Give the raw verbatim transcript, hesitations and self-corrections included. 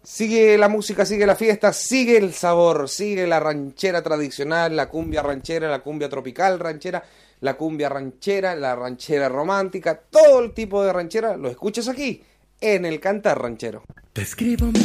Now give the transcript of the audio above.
Sigue la música, sigue la fiesta, sigue el sabor, sigue la ranchera tradicional, la cumbia ranchera, la cumbia tropical ranchera, la cumbia ranchera, la ranchera romántica, todo el tipo de ranchera lo escuchas aquí, en el Cantar Ranchero. Te escribo